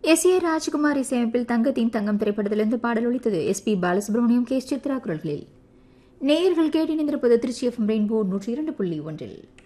S A Rajkumar இசையமைப்பில் தங்கத்தின் தங்கம் திரைப்படத்திலிருந்து பாடல் ஒலித்தது. S B Balasubramaniam, K Chitra குரல்களில். நேயர்கள் கேட்டு இணைந்திருப்பது திருச்சி எஃப்எம் ரெயின்போ 102.1.